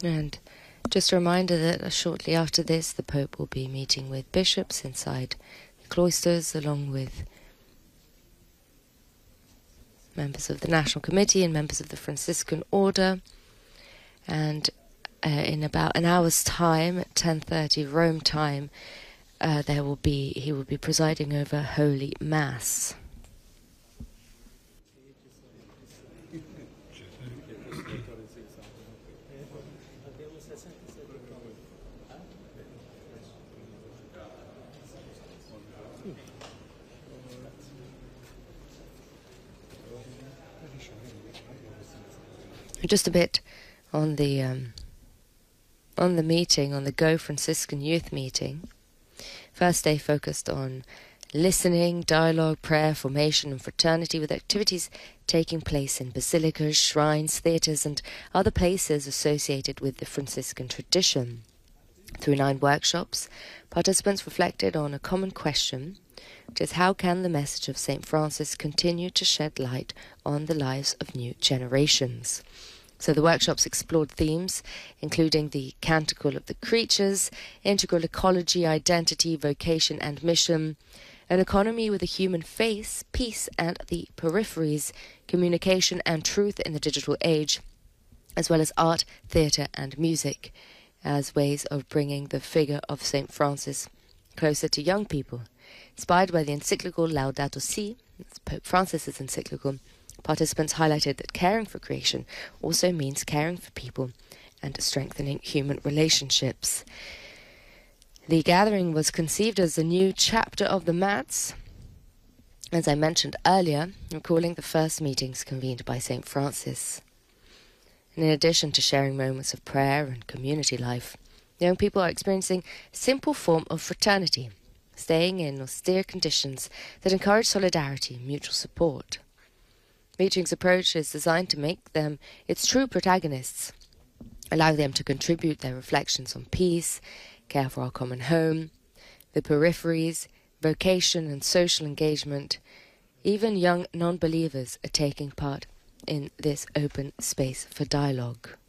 And just a reminder that shortly after this, the Pope will be meeting with bishops inside the cloisters, along with members of the National Committee and members of the Franciscan Order. And in about an hour's time, at 10:30 Rome time, he will be presiding over Holy Mass. Just a bit on the meeting, on the Go Franciscan Youth Meeting. First day focused on listening, dialogue, prayer, formation and fraternity, with activities taking place in basilicas, shrines, theatres and other places associated with the Franciscan tradition. Through 9 workshops, participants reflected on a common question, which is how can the message of St. Francis continue to shed light on the lives of new generations? So the workshops explored themes including the Canticle of the Creatures, integral ecology, identity, vocation and mission, an economy with a human face, peace and the peripheries, communication and truth in the digital age, as well as art, theatre and music, as ways of bringing the figure of St. Francis closer to young people. Inspired by the encyclical Laudato Si, Pope Francis's encyclical, participants highlighted that caring for creation also means caring for people and strengthening human relationships. The gathering was conceived as a new chapter of the Mats, as I mentioned earlier, recalling the first meetings convened by St. Francis. And in addition to sharing moments of prayer and community life, young people are experiencing a simple form of fraternity, staying in austere conditions that encourage solidarity and mutual support. Meeting's approach is designed to make them its true protagonists, allow them to contribute their reflections on peace, care for our common home, the peripheries, vocation and social engagement. Even young non-believers are taking part in this open space for dialogue.